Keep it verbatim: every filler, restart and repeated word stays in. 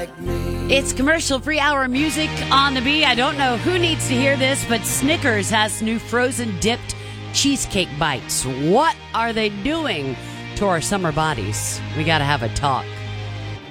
like me. It's commercial-free hour music on the Bee. I don't know who needs to hear this, but Snickers has new frozen dipped cheesecake bites. What are they doing to our summer bodies? We got to have a talk.